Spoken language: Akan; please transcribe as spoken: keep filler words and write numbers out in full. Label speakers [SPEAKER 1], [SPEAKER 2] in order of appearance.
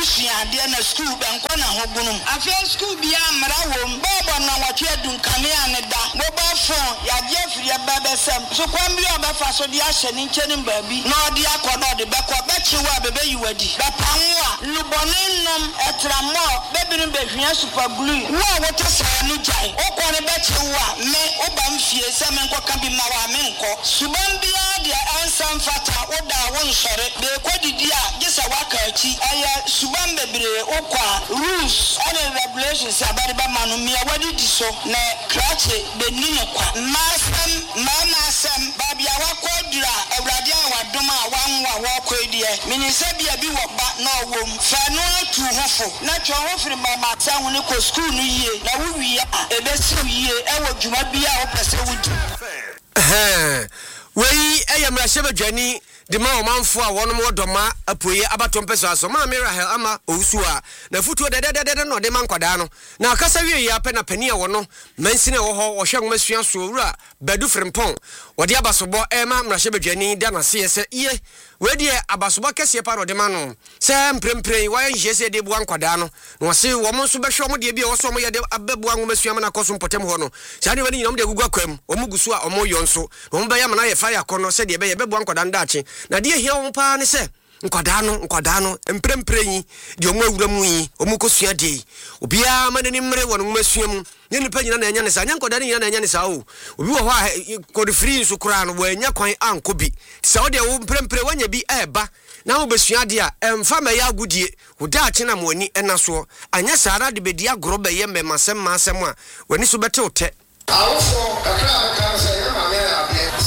[SPEAKER 1] busua de na school benko na hogunum afia school bia mra wom bobo na watwe dunkane ane da mobile phone ya je afiri babesem so kwambi obafa so de ahye ni ncheni baabi na odi akodo de beko bechiwa bebe yiwadi bepanwa luboninnom etramo bebinu behwia super glue wo wote sa no jai okone bechiwa me obamfie se menko kambi mawa menko subambia de ansam fata oda won sore be kodidi a gisa wakachi aya subam bebre okwa rules and regulations abari ba manu me wadi diso na krache be nino kwa masam mama sam babia wakodura awrade awadom a wanwa wakodie minisabia bi wo ba na owom fa no tu hofo na twa hofiri mama san ne ko school no yie na wo wi a ebesi yie ewo dwuma bia wo pese wudi
[SPEAKER 2] eh wei eyamra shebadwani de ma omanfo a wonom wodoma apoye abatompeso aso ma me Rahel ama owusua na futuo dededede no de mankwada no na akasa wie ya pe na pani a wono mansine wo ho wo hwe ngomasua so owura badu frimpon wode abasobo e ma mrahebadwani da na se yese ye we de abasobo kese pa no de ma no se mprempren wa ye se de bu ankwada no no se wo mo so behwe mo de bia wo so mo ye de ababu ngomasua na koso mpotem ho no sa ne wani nyom de gugu akwam omugusu a omo yonso no mba ya mana ye fa ya kono se de be ye bebu ankwada ndache na de hia wo pa ne se nkwada no nkwada no mprempren de omo awura mu yi omo kosua de obia manani mre wono ngomasua mu ne nipa nyina na enya ne sa nya nkwada ne nyina na enya ne sa o obi wo ho a kodi free so kura no bo enya kwan anko bi sa wo de wo mprempre wanya bi eba na wo besua de a emfa ma ya agudie wo da ache na moani ena so anya sara de bedi agoro be ye mmasem masem a wani so bete wote
[SPEAKER 3] awofo kakra aka say